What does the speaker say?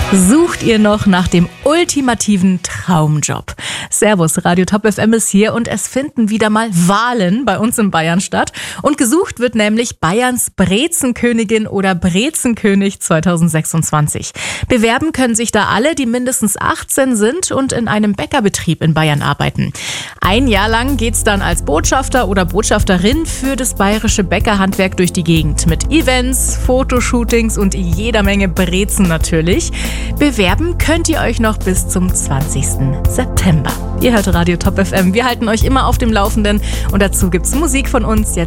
Sucht ihr noch nach dem ultimativen Traumjob? Servus, Radio Top FM ist hier und es finden wieder mal Wahlen bei uns in Bayern statt. Und gesucht wird nämlich Bayerns Brezenkönigin oder Brezenkönig 2026. Bewerben können sich da alle, die mindestens 18 sind und in einem Bäckerbetrieb in Bayern arbeiten. Ein Jahr lang geht's dann als Botschafter oder Botschafterin für das bayerische Bäckerhandwerk durch die Gegend. Mit Events, Fotoshootings und jeder Menge Brezen natürlich. Bewerben könnt ihr euch noch bis zum 20. September. Ihr hört Radio Top FM. Wir halten euch immer auf dem Laufenden und dazu gibt's Musik von uns jetzt.